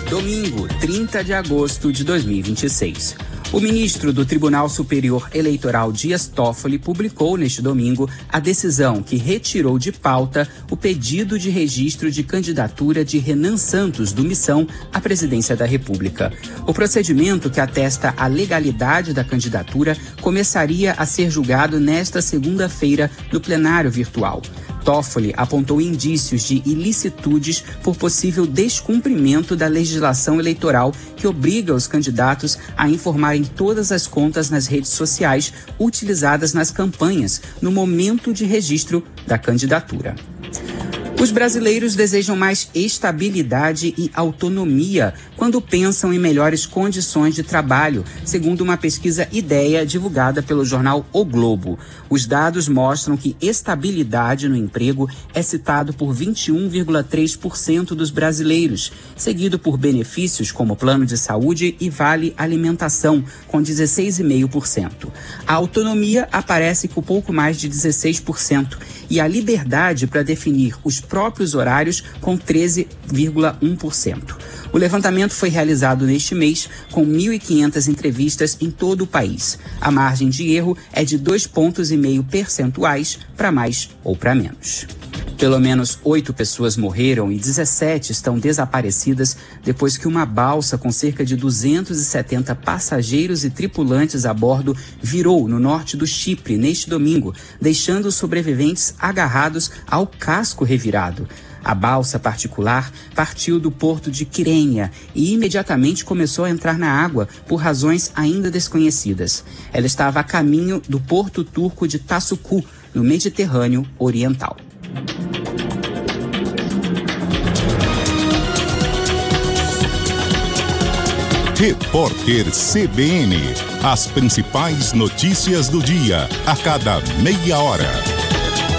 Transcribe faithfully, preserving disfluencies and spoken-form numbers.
Domingo, trinta de agosto de dois mil e vinte e seis. O ministro do Tribunal Superior Eleitoral, Dias Toffoli, publicou neste domingo a decisão que retirou de pauta o pedido de registro de candidatura de Renan Santos, do Missão, à presidência da República. O procedimento, que atesta a legalidade da candidatura, começaria a ser julgado nesta segunda-feira no plenário virtual. Toffoli apontou indícios de ilicitudes por possível descumprimento da legislação eleitoral que obriga os candidatos a informarem todas as contas nas redes sociais utilizadas nas campanhas no momento de registro da candidatura. Os brasileiros desejam mais estabilidade e autonomia quando pensam em melhores condições de trabalho, segundo uma pesquisa Ideia divulgada pelo jornal O Globo. Os dados mostram que estabilidade no emprego é citado por vinte e um vírgula três por cento dos brasileiros, seguido por benefícios como plano de saúde e vale alimentação, com dezesseis vírgula cinco por cento. A autonomia aparece com pouco mais de dezesseis por cento e a liberdade para definir os próprios horários com treze vírgula um por cento. O levantamento foi realizado neste mês com mil e quinhentas entrevistas em todo o país. A margem de erro é de dois pontos e meio percentuais para mais ou para menos. Pelo menos oito pessoas morreram e dezessete estão desaparecidas depois que uma balsa com cerca de duzentos e setenta passageiros e tripulantes a bordo virou no norte do Chipre neste domingo, deixando os sobreviventes agarrados ao casco revirado. A balsa particular partiu do porto de Quirênia e imediatamente começou a entrar na água por razões ainda desconhecidas. Ela estava a caminho do porto turco de Tassucu, no Mediterrâneo Oriental. Repórter C B N. As principais notícias do dia, a cada meia hora.